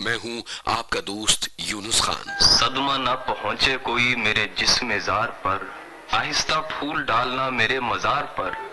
मैं हूं आपका दोस्त यूनुस खान। सदमा न पहुंचे कोई मेरे जिस्म जार पर, आहिस्ता फूल डालना मेरे मजार पर,